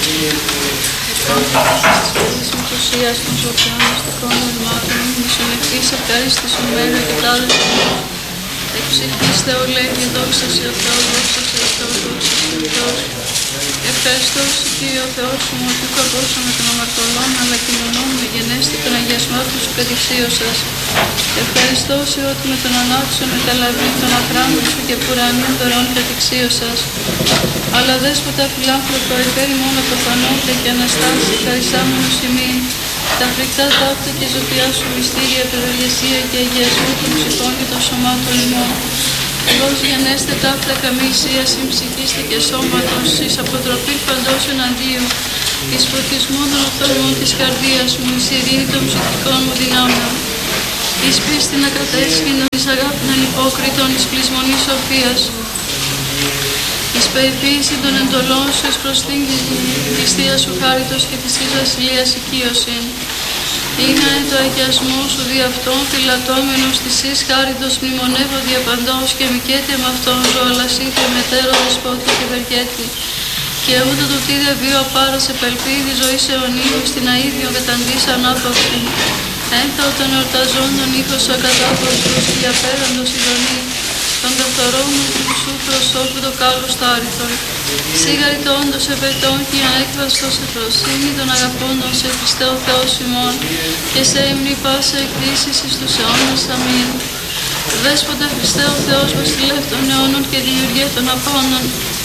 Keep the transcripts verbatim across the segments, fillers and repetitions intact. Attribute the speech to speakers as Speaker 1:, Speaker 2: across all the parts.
Speaker 1: της μετουσίας των ζωοποιών μυστικών ορμάτων, μισονευτής ευχαρίστης μέρα και τάδες ημών. Εκ ψυχής Θεολέγει, δόξα σε ο Θεός, δόξα σε ο Θεός, δόξα σε ο Θεός. Ευχαριστώ σου, Κύριε ο Θεός μου, ότι ούκ ακούσαμε των αμαρτωλών, αλλά κοινωνών με γενέστη των αγιασμάτων σου κατηξίωσας. Ευχαριστώ σε ότι με τον ανάξιο μεταλαβή των αχράντων σου και πουρανίων δωρών κατηξίωσας. Αλλά δέσποτα φιλάνθρωπο, υπέρ ημών αποφανόνται και αναστάσει, χαρισάμενος ημίν. Τα φρικτά ταύτα και ζωτιά σου μυστήρια, πεδεργεσία και αγιασμού των ψυχών και των σωμάτων ημών. Δώσ' γενέστε ταύτα καμήσια, συμψυχήστε και σώματος, εις αποτροπή παντός εναντίου, εις φωτισμόν των οφθαλμών της καρδίας μου, εις ειρήνη των ψυχικών μου δυνάμεων. Εις πίστη να κατέσχυνον, εις αγάπην ανυπόκριτον, εις πλεισμονής σοφίας. Εις περιποίηση των εντολών σου, εις προσθήκη της Θείας σου χάριτος και της Θείας βασιλείας οικείωσιν. Είναι το αγιασμό σου δι' αυτόν φυλατώμενος της εις χάριτος μνημονεύω διαπαντός και μικέται με αυτόν ζω, αλλά σύγχρε μετέρω δεσπότη και βεργέτη. Και ούτω το τίδε βίο απάρας επελπίδη ζωής αιωνίου στην αΐδιον καταντής ανάπαυση. Έντα των εορταζόντων ήχος ακατάπαυστος και διαπέραντος ειδονή. Των καθορών σου προσώπου το κάλος τάριθον. Σίγαρη το όντως ευετών και ανέκβαστος σε φροσύνη των αγαπώντων σε Χριστέ ο Θεός ημών και σε ύμνη πάσα εκκλήσεις εις τους αιώνας. Αμήν. Δέσποτα Χριστέ ο Θεός βασιλεύ των αιώνων και δημιουργέ των απόντων.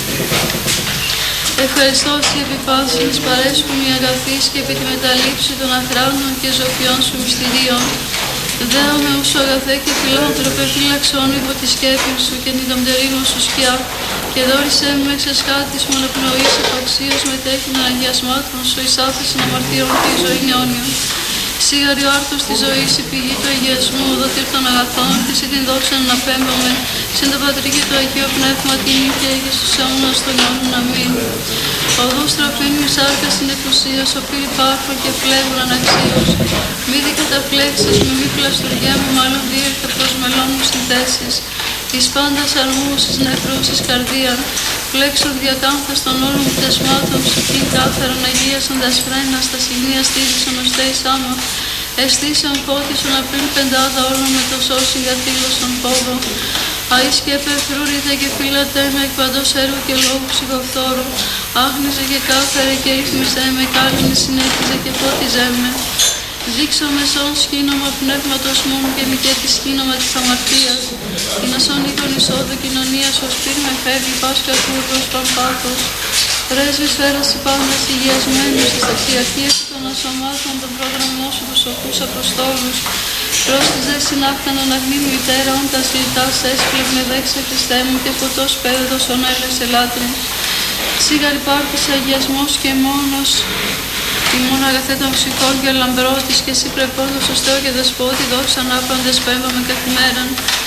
Speaker 1: Ευχαριστώ σε επιφάσεις παρέσχουν οι αγαθείς και επί τη μεταλήψη των αχράντων και ζωοποιών σου μυστηρίων. Δέομαι ουσου αγαθέ και φιλάνθρωπε, φύλαξον υπό τη σκέπη σου και την τομπτερήμων σου σκιά, και δόρισέ με εξεσχάτης μονοπνοής επαξίως μετέχει των αγιασμάτων σου εις άφεσιν αμαρτίων και η ζωή αιώνιον. Σίγαρη ο άρτος της ζωής, η πηγή του αγιασμού, δοτήρ των αγαθών, της ή την δόξα να απέμπαμε, συν το Πατρί και το Αγίο Πνεύμα την και έγε στους αιώνας των αιώνων. Αμήν. Οδούς τροφήν μη σάρκας στην εκουσία, σοφήρ υπάρχον και φλέγουν αναξίως. Μη δι καταφλέξεις, μη μη πλαστουργιά μου, μάλλον διήρθα προς μελών μου συνθέσεις. Της πάντας αρμούς, εις νεφρούς, εις καρδίαν, φλέξον διακάμφας των όλων μου τεσμάτων, ψυχήν κάθαρον αγίασον τας φρένας, τα σημεία στήριξον ως θέης άμα, αισθήσεων φώτισον απριν πεντάδα όλων με το σώσιν καθήλωσον πόβο. Αΐς και πεφρούρητα και φύλατέ με εκ παντός έργου και λόγου ψυχοφθόρου, άχνιζε και κάθαρε και ρύθμιζε με, κάλυνε συνέχιζε και φώτιζέ με. Δείξω με σόν σκήνομα πνεύματος μόνο και μη και τη σκήνομα της αμαρτίας. Είναι σόν οίκον εισόδου κοινωνίας, ως πύρ με φεύγει πάσχα κούρδος παμπάκος. Πρέσβης φέρας υπάνας υγιασμένους, στις αξιακίες των ασωμάτων των πρόγραμμών σου τους σοφούς Αποστόλους. Πρόστιζε συνάχτανον αγνή μητέρα, όν τα συρτάς έσπλευνε δέξε Χριστέ μου και φωτός πέδος ον έλεος ελάτριν. Σίγαρ υπάρχεις αγιασμός και μόνος, ημών αγαθέ των ψυχών και λαμπρότης και εσύ πρεπόντος ως Θεό και Δεσπότη, δόξα ανάπαντες πέμπαμε καθημέραν.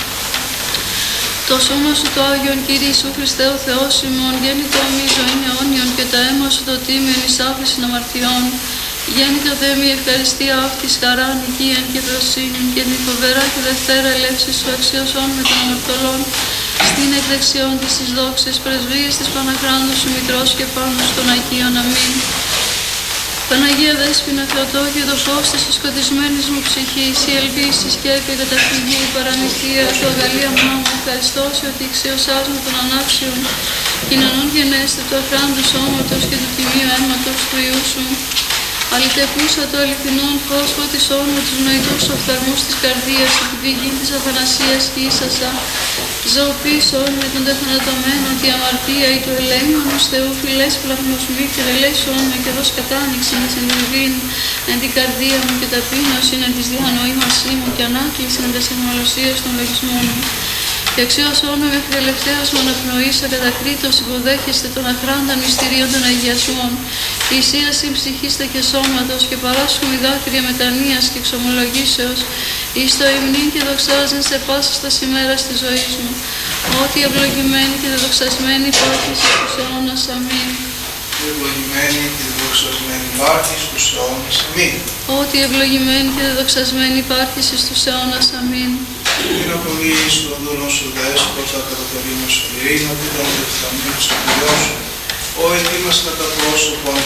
Speaker 1: Το σώμα σου το Άγιον Κύριε Ιησού Χριστέ ο Θεός ημών, γέννητο μη ζωήν αιώνιον και τα αίμα σου το τίμιον εις άφεσιν αμαρτιών. Γέννητο δε μη ευχαριστία αυτής χαράν, υγείαν και δροσύνην και την φοβερά και δευτέρα ελεύση σου αξιώσον με των αμαρτωλών. Στην εκδεξιόν της τις δόξες πρεσβείες της Παναχράντου σου Μητρός και πάνω των Αγίων. Αμήν. Παναγία Δέσποινα Θεοτόκη, το φως της σκοτισμένης μου ψυχής, η ελπίση και η καταφυγή, η παραμυθία, το αγαλία μου, ευχαριστώ σε ότι αξιωσάς με των ανάξιων, κοινωνών γενέστε του αχράντου σώματος και του τιμίου αίματος του Υιού σου. Αλητεπούσα το αληθινόν φως φωτισόν με τους νοητούς οφθαλμούς της καρδίας, την πηγή της αθανασίας και ίσασα. Ζωοποίησον με τον τεθανατωμένο τη αμαρτία ή του ελέημονος Θεού φιλές πλαχνούς μη και ελέησον με και δώσ' κατάνοιξην εις εν την εν την καρδία μου και ταπείνωσιν εν της διανοήμασή μου και ανάκλησιν εν τας αιχμαλωσίας των λογισμών μου. Και αξιώσον με μέχρι τελευταίως μου αναπνοής ακατακρίτως υποδέχεστε των αχράντων μυστηρίων των αγιασμών. Η εισίαση ψυχήστε και σώματος και παράσχουμε δάκρυα μετανοίας και εξομολογήσεως, εις το υμνήν και δοξάζειν σε πάσα στα ημέρας της ζωής μου. Ότι ευλογημένη και δοξασμένη υπάρχεις στους αιώνας. Αμήν.
Speaker 2: Ευλογημένη και δοξασμένη υπάρχεις στους αιώνας. Αμήν.
Speaker 1: Ότι ευλογημένη και δοξασμένη υπάρχεις στους αιώνας. Αμήν.
Speaker 2: Την απολύει στον δούλον σου δέσποτα κατά το ρήμα σου ειρήνωτη των δεφθαμίων σου Υιός, ο ετοίμας κατά πρόσωπο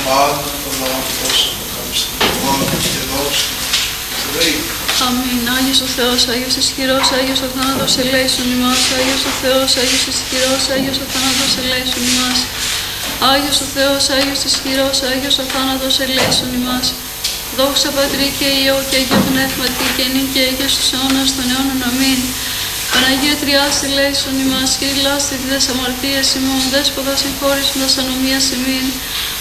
Speaker 2: αποβάλλουμε το λόγος αποκαλυστικών και δόξα του Θεού.
Speaker 1: Αμήν. Άγιος ο Θεός, Άγιος ισχυρός, Άγιος ο θάνατος ελέησον ημάς. Άγιος ο Θεός, Άγιος ισχυρός, Άγιος ο θάνατος ελέησον ημάς. Άγιος ο Θεός, Άγιος ισχυρός, Άγιος ο θάνατος ελέησον ημάς. Δόξα Πατρί και Υιό και Αγίο Πνεύματι και νυν και αίγες στους αιώνας των αιώνων. Αμήν. Παναγία Τριάς ελέησον ημάς, Κύριε λάστη τες αμαρτίες ημών, Δέσποτα συγχώρησον τας ανομίας ημίν.